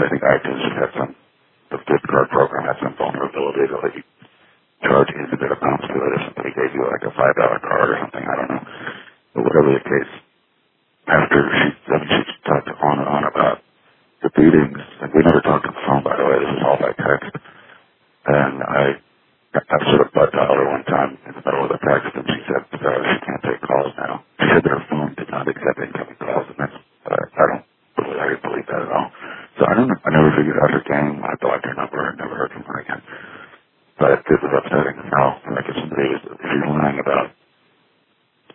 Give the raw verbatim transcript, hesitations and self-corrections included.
I think iTunes just had some, the gift card program had some vulnerability to let you charge infinite amounts to it if somebody gave you like a five dollar card or something, I don't know. But whatever the case, after she, I mean, she talked on and on about the beatings, and we never talked on the phone, by the way, this was all by text, and I, I sort of butt dialed her one time in the middle of the text, and she said uh, she can't take calls now. She said that her phone did not accept incoming calls, and that's, uh, I don't believe, I didn't believe that at all. So I don't know, I never figured out her game, I blocked her number, and never heard from her again. But it was upsetting as hell. Like if somebody was, if you're lying about